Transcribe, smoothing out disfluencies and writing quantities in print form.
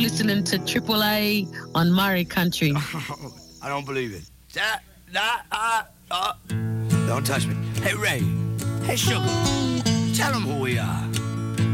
listening to Triple A on Murray Country. I don't believe it. Don't touch me. Hey, Ray. Hey, Sugar. Tell them who we are.